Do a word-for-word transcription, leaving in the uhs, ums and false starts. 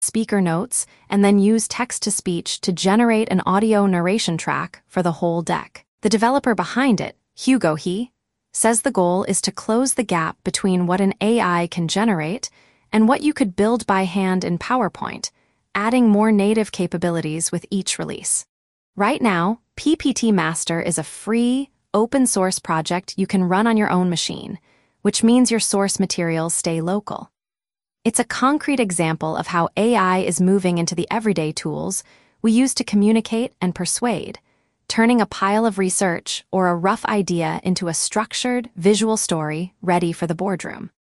speaker notes, and then use text-to-speech to generate an audio narration track for the whole deck. The developer behind it, Hugo He, says the goal is to close the gap between what an A I can generate and what you could build by hand in PowerPoint, adding more native capabilities with each release. Right now, P P T Master is a free, open-source project you can run on your own machine, which means your source materials stay local. It's a concrete example of how A I is moving into the everyday tools we use to communicate and persuade, turning a pile of research or a rough idea into a structured, visual story ready for the boardroom.